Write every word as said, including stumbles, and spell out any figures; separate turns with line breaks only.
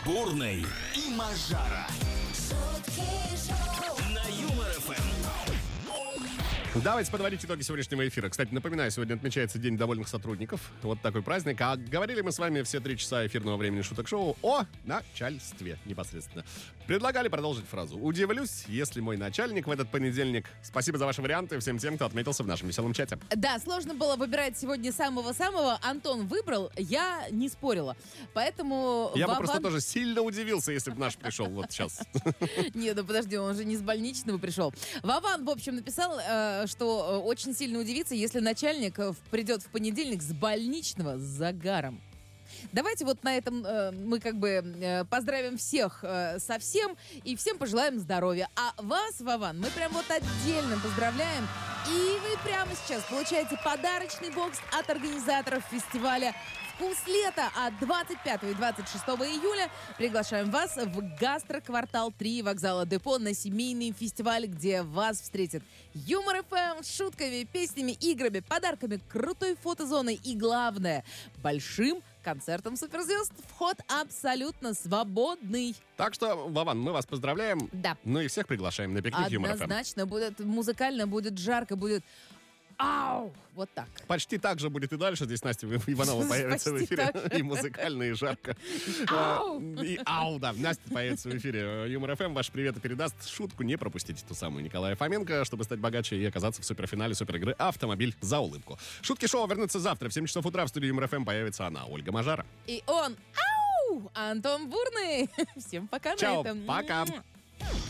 Бурный и Мажара. На Юмор эф эм.
Давайте подводить итоги сегодняшнего эфира. Кстати, напоминаю, сегодня отмечается День довольных сотрудников. Вот такой праздник. А говорили мы с вами все три часа эфирного времени шуток-шоу о начальстве непосредственно. Предлагали продолжить фразу. Удивлюсь, если мой начальник в этот понедельник. Спасибо за ваши варианты всем тем, кто отметился в нашем веселом чате.
Да, сложно было выбирать сегодня самого-самого. Антон выбрал, я не спорила. Поэтому...
Я бы
Вован...
просто тоже сильно удивился, если бы наш пришел вот сейчас.
Нет, ну подожди, он же не с больничного пришел. Вован, в общем, написал, что очень сильно удивится, если начальник придет в понедельник с больничного с загаром. Давайте вот на этом э, мы как бы э, поздравим всех э, со всем и всем пожелаем здоровья. А вас, Вован, мы прям вот отдельно поздравляем. И вы прямо сейчас получаете подарочный бокс от организаторов фестиваля «Вкус лета» от двадцать пятого и двадцать шестого июля. Приглашаем вас в гастроквартал три вокзала Депо на семейный фестиваль, где вас встретит Юмор эф эм с шутками, песнями, играми, подарками, крутой фотозоной и, главное, большим концертом суперзвезд. Вход абсолютно свободный.
Так что, Вован, мы вас поздравляем.
Да.
Ну и всех приглашаем на пикник Юмор эф эм.
Однозначно. Будет музыкально, будет жарко, будет... Ау! Вот так.
Почти так же будет и дальше. Здесь Настя Иванова появится в
Почти
эфире.
так.
И музыкально, и жарко.
Ау!
И ау, да. Настя появится в эфире Юмор эф эм. Ваш привет и передаст шутку. Не пропустите ту самую Николая Фоменко, чтобы стать богаче и оказаться в суперфинале суперигры «Автомобиль за улыбку». Шутки шоу вернутся завтра. В семь часов утра в студии Юмор эф эм появится она, Ольга Мажара.
И он... Ау! Антон Бурный. Всем пока
Чао,
на этом.
пока.